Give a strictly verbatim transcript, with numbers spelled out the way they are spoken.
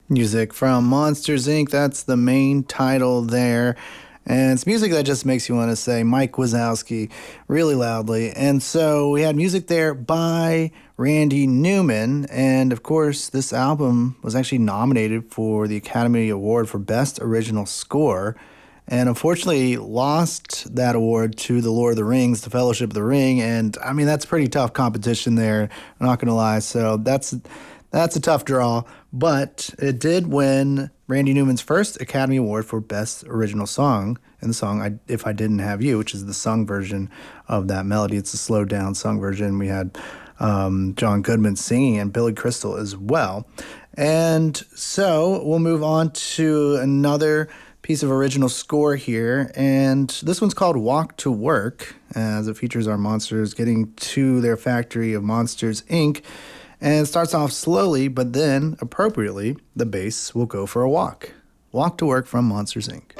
Music from Monsters, Incorporated. That's the main title there. And it's music that just makes you want to say Mike Wazowski really loudly. And so we had music there by Randy Newman. And of course, this album was actually nominated for the Academy Award for Best Original Score. And unfortunately lost that award to The Lord of the Rings, The Fellowship of the Ring. And I mean, that's pretty tough competition there. I'm not going to lie. So that's that's a tough draw. But it did win Randy Newman's first Academy Award for Best Original Song in the song I, If I Didn't Have You, which is the sung version of that melody. It's a slowed down sung version. We had um, John Goodman singing and Billy Crystal as well. And so we'll move on to another piece of original score here, and this one's called Walk to Work, as it features our monsters getting to their factory of Monsters, Incorporated, and it starts off slowly, but then, appropriately, the bass will go for a walk. Walk to Work from Monsters, Incorporated.